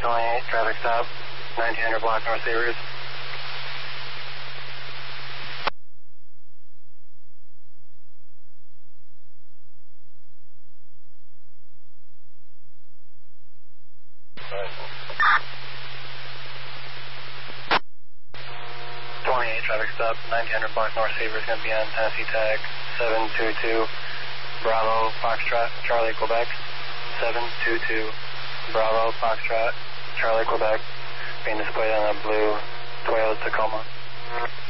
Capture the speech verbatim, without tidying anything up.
twenty-eight, traffic stop, nineteen hundred block North Sabres. twenty-eight, traffic stop, nineteen hundred block North Sabres, going to be on Tennessee tag seven two two, Bravo, Foxtrot, Charlie, Quebec. seven two two, Bravo, Foxtrot, Charlie, Quebec, being displayed on a blue Toyota Tacoma.